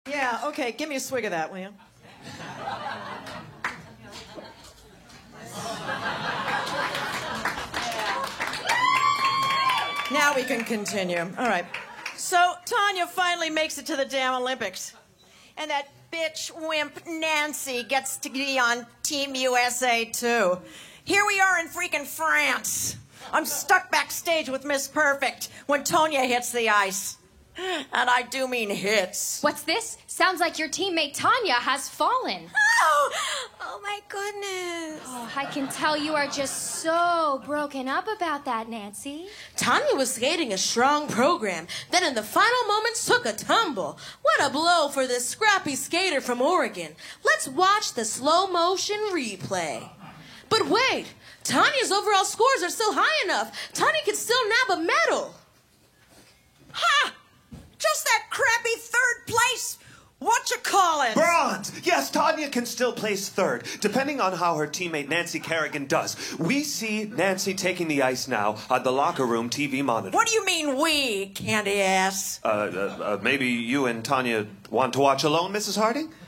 Yeah, okay, give me a swig of that, will you? Now we can continue. All right. So Tanya finally makes it to the damn Olympics. And that bitch wimp Nancy gets to be on Team USA, too. Here we are in freaking France. I'm stuck backstage with Miss Perfect when Tonya hits the ice. And I do mean hits. What's this? Sounds like your teammate Tanya has fallen. Oh my goodness. Oh, I can tell you are just so broken up about that, Nancy. Tanya was skating a strong program, then in the final moments took a tumble. What a blow for this scrappy skater from Oregon. Let's watch the slow motion replay. But wait, Tanya's overall scores are still high enough. Tanya can still nab a medal. Ha! Just that crappy third place. What you call it? Bronze! Yes, Tanya can still place third, depending on how her teammate Nancy Kerrigan does. We see Nancy taking the ice now on the locker room TV monitor. What do you mean we, candy ass? Maybe you and Tanya want to watch alone, Mrs. Harding?